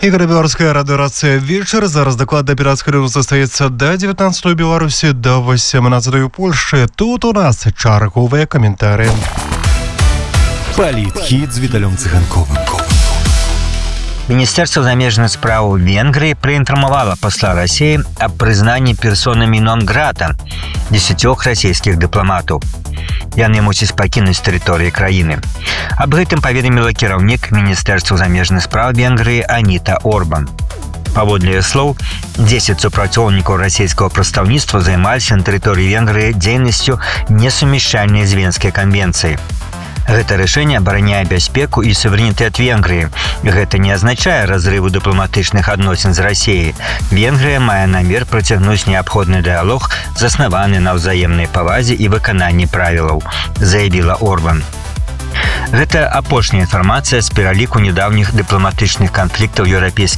Игорь Белорусская радиорация «Вечер». Зараз докладная пиратская рыва состоится до 19-й Беларуси, до 18-й Польши. Тут у нас чарговые комментарии. Политхит с Виталием Цыганковым. Міністэрства замежных спраў Венгрыі праінфармавала пасла Расіі аб прызнанні персонамі нон-грата 10 расійскіх дыпламатаў. Яны мусяць пакінуць тэрыторыі краіны. Аб гэтым паведаміла кіраўнік Міністэрства замежных спраў Венгрыі Аніта Орбан. Паводле яе слоў, 10 супрацоўнікаў расійскага прадстаўніцтва займаліся на тэрыторыі Венгрыі дзейнасцю несумяшчальнай з Венскай канвенцыяй. Гэта рашэнне абараняе бяспеку і суверэнітэт Венгрыі. Гэта не азначае разрыву дыпламатычных адносін з Расіяй. Венгрыя мае намер працягнуць неабходны дыялог, заснаваны на ўзаемнай павазе і выкананні правілаў, заявіла Орбан. Гэта апошняя інфармацыя з пераліку нядаўніх дыпламатычных канфліктаў еўрапейскіх